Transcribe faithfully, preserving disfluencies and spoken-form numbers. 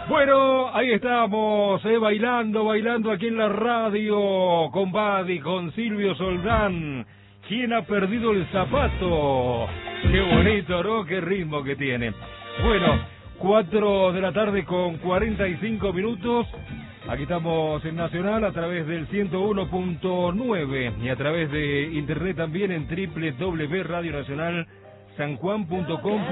Bueno, ahí estamos, eh, bailando, bailando aquí en la radio, con Badi, con Silvio Soldán. ¿Quién ha perdido el zapato? Qué bonito, ¿no? Qué ritmo que tiene. Bueno, cuatro de la tarde con cuarenta y cinco minutos. Aquí estamos en Nacional a través del ciento uno punto nueve y a través de internet también en doble u doble u doble u punto radio nacional san juan punto com.